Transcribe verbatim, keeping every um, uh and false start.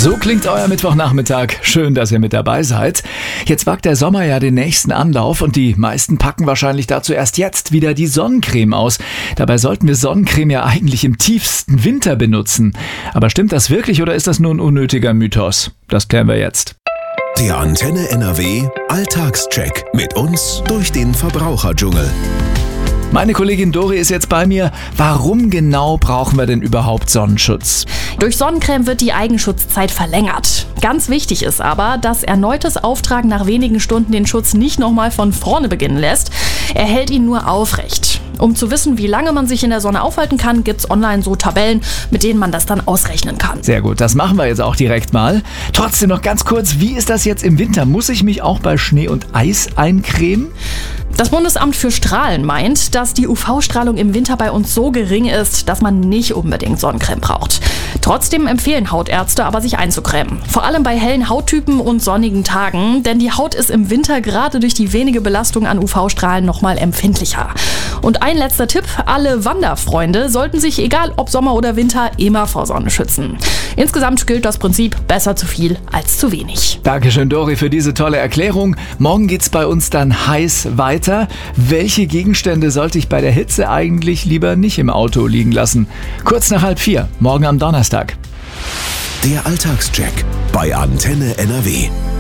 So klingt euer Mittwochnachmittag. Schön, dass ihr mit dabei seid. Jetzt wagt der Sommer ja den nächsten Anlauf und die meisten packen wahrscheinlich dazu erst jetzt wieder die Sonnencreme aus. Dabei sollten wir Sonnencreme ja eigentlich im tiefsten Winter benutzen. Aber stimmt das wirklich oder ist das nur ein unnötiger Mythos? Das klären wir jetzt. Der Antenne N R W Alltagscheck mit uns durch den Verbraucherdschungel. Meine Kollegin Dori ist jetzt bei mir. Warum genau brauchen wir denn überhaupt Sonnenschutz? Durch Sonnencreme wird die Eigenschutzzeit verlängert. Ganz wichtig ist aber, dass erneutes Auftragen nach wenigen Stunden den Schutz nicht nochmal von vorne beginnen lässt. Er hält ihn nur aufrecht. Um zu wissen, wie lange man sich in der Sonne aufhalten kann, gibt's online so Tabellen, mit denen man das dann ausrechnen kann. Sehr gut, das machen wir jetzt auch direkt mal. Trotzdem noch ganz kurz, wie ist das jetzt im Winter? Muss ich mich auch bei Schnee und Eis eincremen? Das Bundesamt für Strahlen meint, dass die U V-Strahlung im Winter bei uns so gering ist, dass man nicht unbedingt Sonnencreme braucht. Trotzdem empfehlen Hautärzte aber, sich einzucremen. Vor allem bei hellen Hauttypen und sonnigen Tagen, denn die Haut ist im Winter gerade durch die wenige Belastung an U V-Strahlen nochmal empfindlicher. Und ein letzter Tipp, alle Wanderfreunde sollten sich, egal ob Sommer oder Winter, immer vor Sonne schützen. Insgesamt gilt das Prinzip, besser zu viel als zu wenig. Dankeschön, Dori, für diese tolle Erklärung. Morgen geht's bei uns dann heiß weiter. Welche Gegenstände sollte ich bei der Hitze eigentlich lieber nicht im Auto liegen lassen? Kurz nach halb vier, morgen am Donnerstag. Der Alltagscheck bei Antenne N R W.